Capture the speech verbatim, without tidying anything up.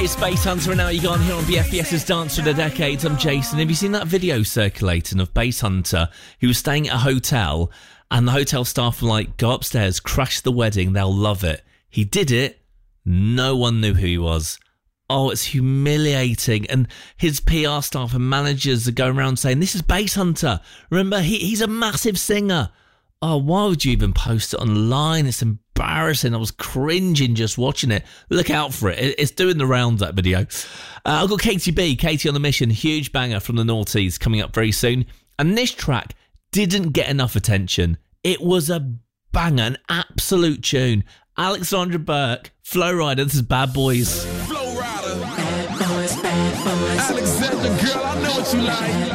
It's Bass Hunter and Now You Gone here on B F B S's Dance for the Decades. I'm Jason. Have you seen that video circulating of Bass Hunter who was staying at a hotel and the hotel staff were like, go upstairs, crash the wedding, they'll love it. He did it. No one knew who he was. Oh, it's humiliating. And his P R staff and managers are going around saying, this is Bass Hunter. Remember, he, he's a massive singer. Oh, why would you even post it online? It's embarrassing. I was cringing just watching it. Look out for it. It's doing the rounds, that video. Uh, I've got Katie B, Katie on the Mission, huge banger from the noughties coming up very soon. And this track didn't get enough attention. It was a banger, an absolute tune. Alexandra Burke, Flow Rider, this is Bad Boys. Flow Rider. Bad boys, bad boys. Alexandra, girl, I know what you like.